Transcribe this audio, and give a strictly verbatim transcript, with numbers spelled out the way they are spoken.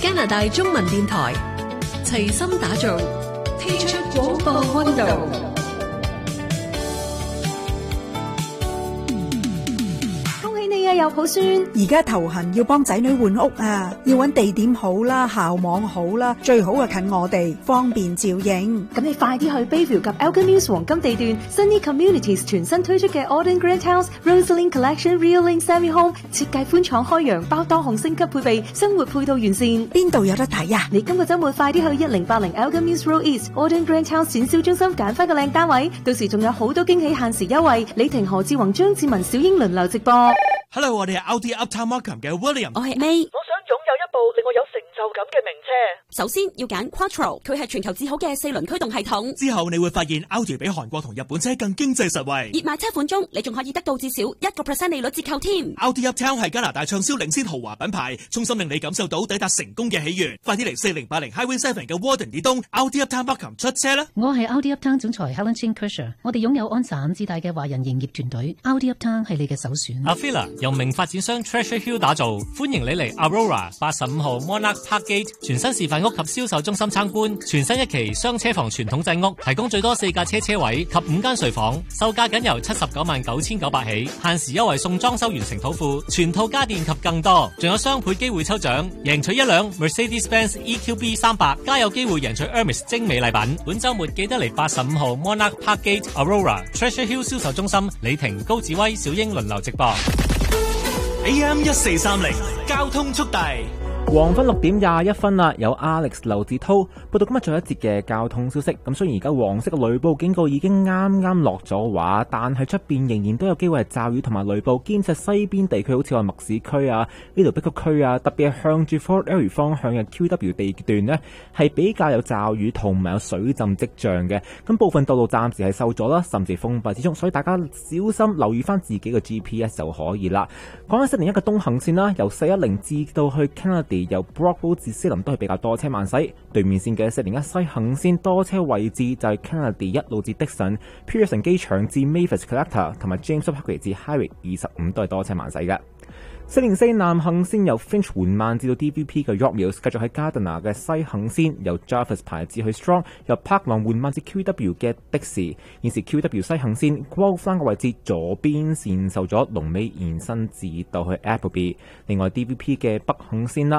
加拿大中文電台齊心打造，聽出廣播溫度。 有抱孫， 而家頭痕要幫仔女換屋啊，要揾地點好啦，校網好啦，最好啊近我哋，方便照應。 咁你快啲去 Bayview 及 Elgin Mills 黃金地段 Sunny Communities 全新推出嘅 Auden Grand House Rosalind Collection Real Link Semi Home， 設計寬敞開揚，包多項升級配備，生活配套完善。邊度有得睇啊？ 你今個週末快啲去一零八零 Elgin Mills Road East Auden Grand House 展銷中心揀翻個靚單位，到時仲有好多驚喜限時優惠。李婷、何志宏、張志文、小英輪流直播。 Hello， 我哋係 Audi Uptown Markham 嘅 William， 我係 May， 我想擁有一部令我有成就感嘅名車。 首先要揀 Quattro， 佢係全球至好嘅四輪驅動系統。 之後你會發現 Audi 比韓國同日本車更經濟實惠。 熱賣車款中，你仲可以得到至少一個 percent 利率折扣添。 Audi Uptown 係加拿大暢銷領先豪華品牌，衷心令你感受到抵達成功嘅喜悅。快啲嚟四零八零 Highway Seven 嘅 Warden 以東 Audi Uptown Markham 出車啦！ 我係 Audi Uptown 總裁 Helen Chin Kersher， 我哋擁有安省至大嘅華人營業團隊。Audi Uptown 係你嘅首選。 Avila 由名發展商 Treasure Hill 打造，歡迎你嚟 Aurora 八十五號 Monarch Park Gate 全新示範屋及銷售中心參觀。全新一期雙車房傳統製屋，提供最多四架車車位及五間睡房，售價僅由七十九萬九千九百起，限時優惠送裝修完成土庫、全套家電及更多，仲有雙倍機會抽獎，贏取一輛 Mercedes-Benz E Q B 三百，加有機會贏取 Hermes 精美禮品。本週末記得嚟八十五號 Monarch Park Gate Aurora Treasure Hill 銷售中心，李婷、高志威、小英輪流直播。 A M 一四三零交通速遞。 黃昏六點廿一分啦，有 Alex 劉志濤報道今日最後一節嘅交通消息。咁雖然而家黃色嘅雷暴警告已經啱啱落咗畫，但係出邊仍然都有機會係驟雨同埋雷暴，兼且西邊地區好似話墨市區啊、呢度碧谷區啊，特別係向住 Fort Erie 方向嘅 Q W 地段呢，係比較有驟雨同埋有水浸跡象嘅。咁部分道路暫時係受阻啦，甚至封閉之中，所以大家小心留意翻自己嘅 G P S 就可以啦。講緊四零一嘅東行線啦，由四一零至到去 Kennedy。由 Brockville 至西林都係比較多車慢駛，對面線嘅四零一西行線多車位置就係 Kennedy 一路至 Dixon、Pearson 機場至 Mavis Collector 同埋 James Parkway 至 Highway 二十五都係多車慢駛嘅。四零四南行線由 Finch 緩慢至到 D V P 嘅 York Mills， 繼續喺 Gardiner 嘅西行線由 Jarvis 排至去 Strong， 由 Park 廊緩慢至 Q W 嘅的士。現時 Q W 西行線 Grove 嘅位置左邊線受咗龍尾延伸至到去 Appleby。另外 D V P 嘅北行線啦。